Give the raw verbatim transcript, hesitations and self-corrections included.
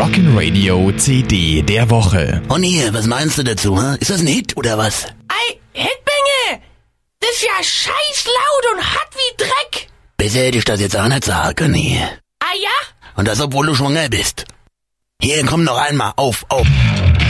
Rockin' C D der Woche. Honey, was meinst du dazu? Hä? Ist das ein Hit oder was? Ei, Hitmenge! Das ist ja scheiß laut und hart wie Dreck! Besser hätte ich das jetzt auch nicht sagen können. Ah ja? Und das, obwohl du schwanger bist. Hier, komm noch einmal. Auf, auf.